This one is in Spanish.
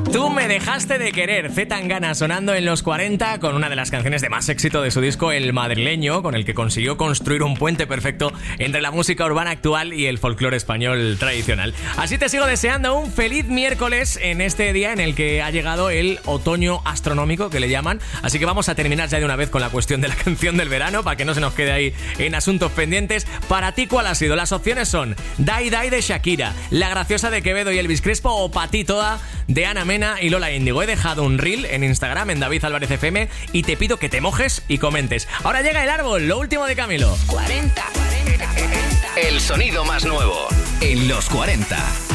Tú me dejaste de querer, C. Tangana sonando en los 40 con una de las canciones de más éxito de su disco El Madrileño, con el que consiguió construir un puente perfecto entre la música urbana actual y el folclore español tradicional. Así te sigo deseando un feliz miércoles en este día en el que ha llegado el otoño astronómico, que le llaman. Así que vamos a terminar ya de una vez con la cuestión de la canción del verano, para que no se nos quede ahí en asuntos pendientes. Para ti, ¿cuál ha sido? Las opciones son Die Die de Shakira, La Graciosa de Quevedo y Elvis Crespo, o Pa' ti toda de Ana Mena y Lola Índigo. He dejado un reel en Instagram, en David Álvarez FM, y te pido que te mojes y comentes. Ahora llega El Árbol, lo último de Camilo. 40. El sonido más nuevo en los 40.